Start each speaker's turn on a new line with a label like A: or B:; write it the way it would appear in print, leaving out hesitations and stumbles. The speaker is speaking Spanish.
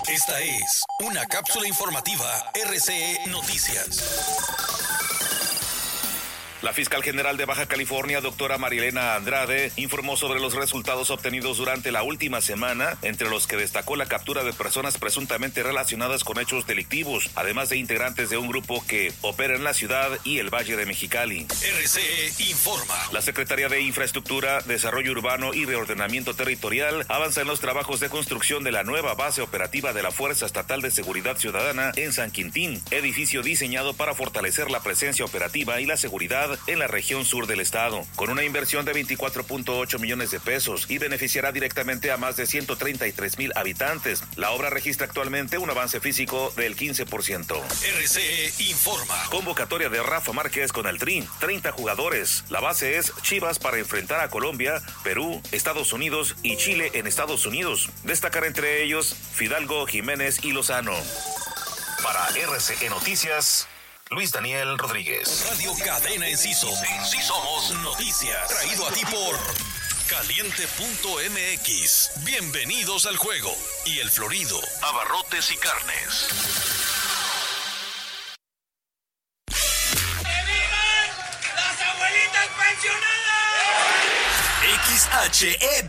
A: Esta es una cápsula informativa RCE Noticias.
B: La fiscal general de Baja California, doctora Marilena Andrade, informó sobre los resultados obtenidos durante la última semana, entre los que destacó la captura de personas presuntamente relacionadas con hechos delictivos, además de integrantes de un grupo que opera en la ciudad y el Valle de Mexicali.
A: RCE informa.
B: La Secretaría de Infraestructura, Desarrollo Urbano y Reordenamiento Territorial avanza en los trabajos de construcción de la nueva base operativa de la Fuerza Estatal de Seguridad Ciudadana en San Quintín, edificio diseñado para fortalecer la presencia operativa y la seguridad en la región sur del estado, con una inversión de 24.8 millones de pesos y beneficiará directamente a más de 133,000 habitantes. La obra registra actualmente un avance físico del 15%.
A: RCE informa.
B: Convocatoria de Rafa Márquez con el Tri, 30 jugadores. La base es Chivas para enfrentar a Colombia, Perú, Estados Unidos y Chile en Estados Unidos. Destacar entre ellos Fidalgo, Jiménez y Lozano. Para RCE Noticias, Luis Daniel Rodríguez.
A: Radio Cadena Enciso. Sí somos noticias. Traído a ti por Caliente.mx. Bienvenidos al juego. Y El Florido. Abarrotes y carnes.
C: ¡Que vivan las abuelitas pensionadas!
A: XHE